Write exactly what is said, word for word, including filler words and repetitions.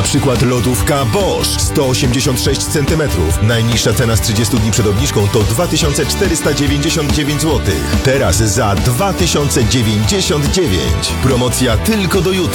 Na przykład lodówka Bosch sto osiemdziesiąt sześć centymetrów. Najniższa cena z trzydziestu dni przed obniżką to dwa tysiące czterysta dziewięćdziesiąt dziewięć złotych. Teraz za dwa tysiące dziewięćdziesiąt dziewięć. Promocja tylko do jutra.